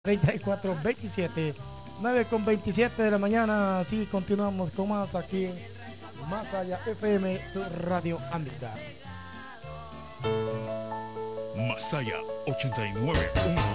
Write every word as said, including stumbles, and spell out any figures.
treinta y cuatro veintisiete, nueve con veintisiete de la mañana. Así continuamos con más aquí en Más Allá F M, tu radio ámbita. Masaya ochenta y nueve punto uno.